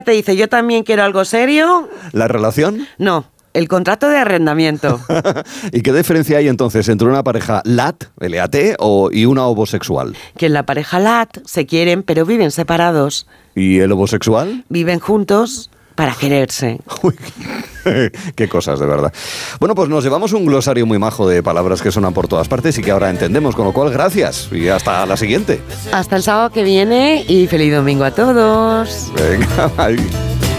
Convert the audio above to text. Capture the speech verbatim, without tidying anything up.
te dice, yo también quiero algo serio. ¿La relación? No, el contrato de arrendamiento. ¿Y qué diferencia hay entonces entre una pareja L A T, L A T, o, y una homosexual? Que en la pareja L A T se quieren, pero viven separados. ¿Y el homosexual? Viven juntos para quererse. Uy, qué cosas, de verdad. Bueno, pues nos llevamos un glosario muy majo de palabras que suenan por todas partes y que ahora entendemos, con lo cual, gracias. Y hasta la siguiente. Hasta el sábado que viene y feliz domingo a todos. Venga, bye.